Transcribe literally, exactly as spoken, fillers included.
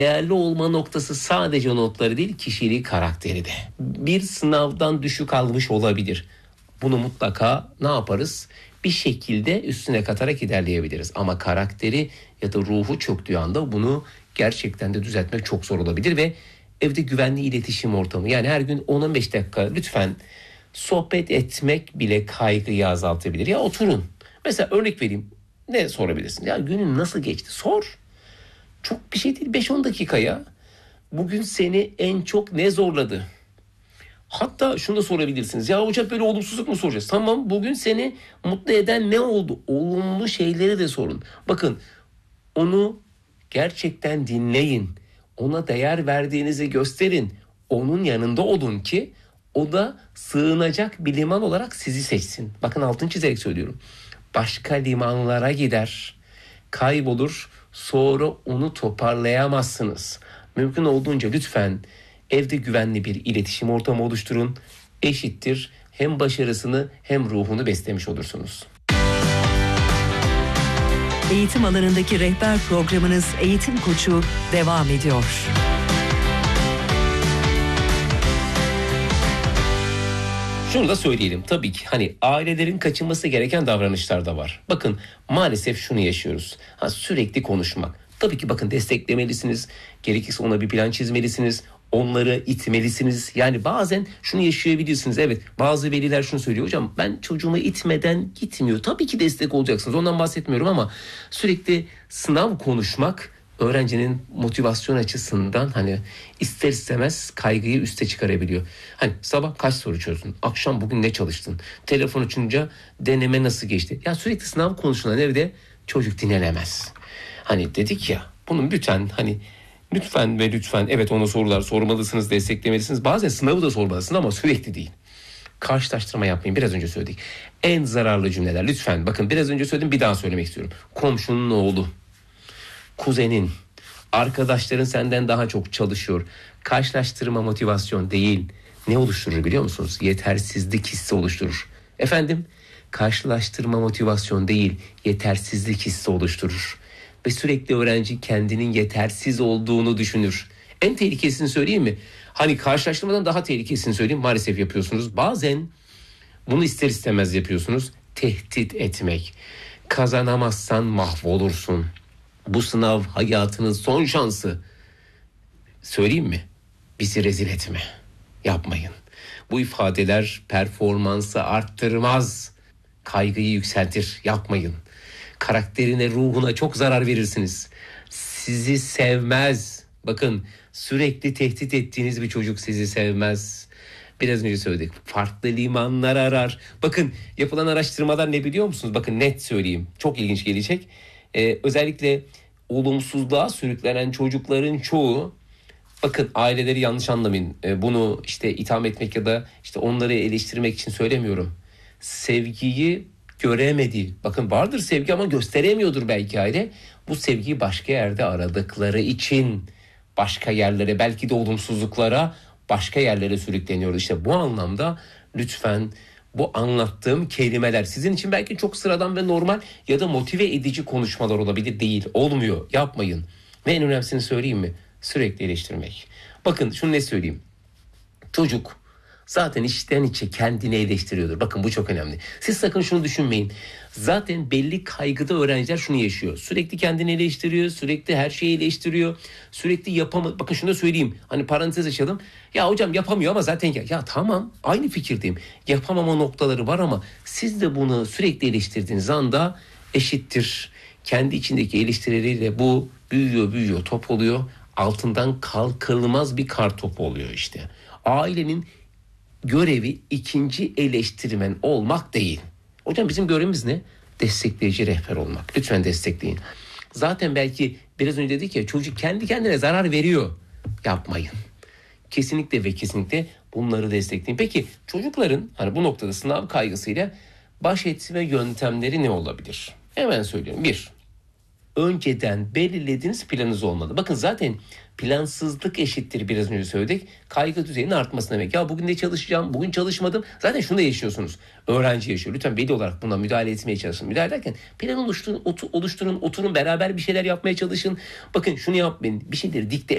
Değerli olma noktası sadece notları değil, kişiliği, karakteri de. Bir sınavdan düşük almış olabilir. Bunu mutlaka ne yaparız? Bir şekilde üstüne katarak ilerleyebiliriz. Ama karakteri ya da ruhu çöktüğü anda bunu gerçekten de düzeltmek çok zor olabilir ve evde güvenli iletişim ortamı. Yani her gün on on beş dakika lütfen sohbet etmek bile kaygıyı azaltabilir. Ya oturun. Mesela örnek vereyim. Ne sorabilirsin? Ya günün nasıl geçti? Sor. Çok bir şey değil, beş on dakika ya. Bugün seni en çok ne zorladı? Hatta şunu da sorabilirsiniz. Ya hocam böyle olumsuzluk mu soracağız? Tamam, bugün seni mutlu eden ne oldu? Olumlu şeyleri de sorun. Bakın, onu gerçekten dinleyin. Ona değer verdiğinizi gösterin. Onun yanında olun ki o da sığınacak bir liman olarak sizi seçsin. Bakın, altını çizerek söylüyorum. Başka limanlara gider, kaybolur, sonra onu toparlayamazsınız. Mümkün olduğunca lütfen evde güvenli bir iletişim ortamı oluşturun. Eşittir hem başarısını hem ruhunu beslemiş olursunuz. Eğitim alanındaki rehber programınız Eğitim Koçu devam ediyor. Şunu da söyleyelim, tabii ki hani ailelerin kaçınması gereken davranışlar da var. Bakın, maalesef şunu yaşıyoruz. Ha, sürekli konuşmak. Tabii ki bakın, desteklemelisiniz. Gerekirse ona bir plan çizmelisiniz. Onları itmelisiniz. Yani bazen şunu yaşayabilirsiniz. Evet, bazı veliler şunu söylüyor. Hocam ben çocuğumu itmeden gitmiyor. Tabii ki destek olacaksınız. Ondan bahsetmiyorum ama sürekli sınav konuşmak öğrencinin motivasyon açısından hani ister istemez kaygıyı üste çıkarabiliyor. Hani sabah kaç soru çözdün? Akşam bugün ne çalıştın? Telefon açınca deneme nasıl geçti? Ya sürekli sınav konuşulan evde çocuk dinlenemez. Hani dedik ya, bunun bütün hani lütfen ve lütfen evet ona sorular sormalısınız, desteklemelisiniz. Bazen sınavı da sormalısınız ama sürekli değil. Karşılaştırma yapmayın, biraz önce söyledik. En zararlı cümleler lütfen, bakın biraz önce söyledim, bir daha söylemek istiyorum. Komşunun oğlu, kuzenin, arkadaşların senden daha çok çalışıyor. Karşılaştırma motivasyon değil. Ne oluşturur biliyor musunuz? Yetersizlik hissi oluşturur. Efendim, karşılaştırma motivasyon değil, yetersizlik hissi oluşturur. Ve sürekli öğrenci kendinin yetersiz olduğunu düşünür. En tehlikesini söyleyeyim mi? Hani karşılaştırmadan daha tehlikesini söyleyeyim. Maalesef yapıyorsunuz. Bazen bunu ister istemez yapıyorsunuz. Tehdit etmek. Kazanamazsan mahvolursun. Bu sınav hayatının son şansı. Söyleyeyim mi? Bizi rezil etme. Yapmayın. Bu ifadeler performansı arttırmaz. Kaygıyı yükseltir. Yapmayın. Karakterine, ruhuna çok zarar verirsiniz. Sizi sevmez. Bakın, sürekli tehdit ettiğiniz bir çocuk sizi sevmez. Biraz önce söyledik. Farklı limanlar arar. Bakın, yapılan araştırmalar ne biliyor musunuz? Bakın, net söyleyeyim. Çok ilginç gelecek. Ee, özellikle olumsuzluğa sürüklenen çocukların çoğu, bakın aileleri yanlış anlamayın. Ee, bunu işte itham etmek ya da işte onları eleştirmek için söylemiyorum. Sevgiyi göremedi. Bakın, vardır sevgi ama gösteremiyordur belki aile. Bu sevgiyi başka yerde aradıkları için başka yerlere, belki de olumsuzluklara, başka yerlere sürükleniyor. İşte bu anlamda lütfen bu anlattığım kelimeler sizin için belki çok sıradan ve normal ya da motive edici konuşmalar olabilir, değil. Olmuyor. Yapmayın. Ve en önemlisini söyleyeyim mi? Sürekli eleştirmek. Bakın, şunu ne söyleyeyim. Çocuk zaten içten içe kendini eleştiriyordur. Bakın, bu çok önemli. Siz sakın şunu düşünmeyin. Zaten belli kaygıda öğrenciler şunu yaşıyor. Sürekli kendini eleştiriyor, sürekli her şeyi eleştiriyor. Sürekli yapamadı. Bakın şunu da söyleyeyim. Hani parantez açalım. Ya hocam yapamıyor ama zaten ya, ya tamam, aynı fikirdeyim. Yapamama noktaları var ama siz de bunu sürekli eleştirdiğiniz anda eşittir. Kendi içindeki eleştirileriyle bu büyüyor büyüyor top oluyor. Altından kalkılmaz bir kar topu oluyor işte. Ailenin görevi ikinci eleştirmen olmak değil. Hocam bizim görevimiz ne? Destekleyici rehber olmak. Lütfen destekleyin. Zaten belki biraz önce dedik ya, çocuk kendi kendine zarar veriyor. Yapmayın. Kesinlikle ve kesinlikle bunları destekleyin. Peki çocukların hani bu noktada sınav kaygısıyla baş etme yöntemleri ne olabilir? Hemen söylüyorum. Bir, önceden belirlediğiniz planınız olmalı. Bakın, zaten plansızlık eşittir, biraz önce söyledik, kaygı düzeyinin artması demek. Ya bugün ne çalışacağım, bugün çalışmadım. Zaten şunu da yaşıyorsunuz. Öğrenci yaşıyor. Lütfen veli olarak buna müdahale etmeye çalışın. Müdahale ederken plan oluşturun, otu, oluşturun, oturun, beraber bir şeyler yapmaya çalışın. Bakın, şunu yapmayın. Bir şeyleri dikte